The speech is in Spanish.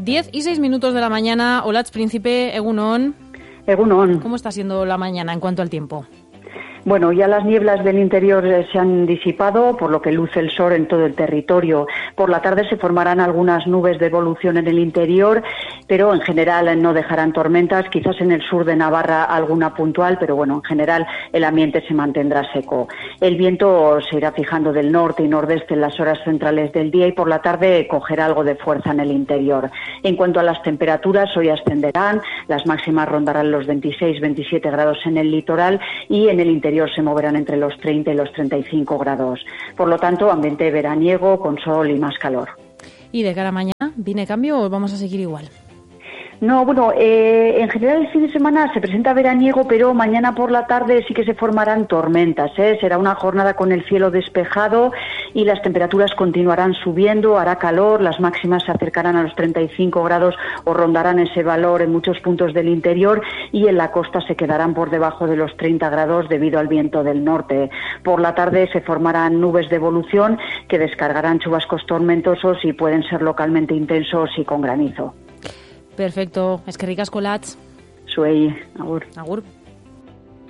10:06 de la mañana. Olatz Príncipe, Egunon. Egunon. ¿Cómo está siendo la mañana en cuanto al tiempo? Bueno, ya las nieblas del interior se han disipado, por lo que luce el sol en todo el territorio. Por la tarde se formarán algunas nubes de evolución en el interior, pero en general no dejarán tormentas, quizás en el sur de Navarra alguna puntual, pero bueno, en general el ambiente se mantendrá seco. El viento se irá fijando del norte y nordeste en las horas centrales del día y por la tarde cogerá algo de fuerza en el interior. En cuanto a las temperaturas, hoy ascenderán, las máximas rondarán los 26-27 grados en el litoral y en el interior se moverán entre los 30 y los 35 grados. Por lo tanto, ambiente veraniego con sol y más calor. ¿Y de cara a mañana, viene cambio o vamos a seguir igual? No, bueno, en general el fin de semana se presenta veraniego, pero mañana por la tarde sí que se formarán tormentas, ¿eh? Será una jornada con el cielo despejado y las temperaturas continuarán subiendo, hará calor, las máximas se acercarán a los 35 grados o rondarán ese valor en muchos puntos del interior y en la costa se quedarán por debajo de los 30 grados debido al viento del norte. Por la tarde se formarán nubes de evolución que descargarán chubascos tormentosos y pueden ser localmente intensos y con granizo. Perfecto. Eskerrik asko, Olatz. Zuei, agur. Agur.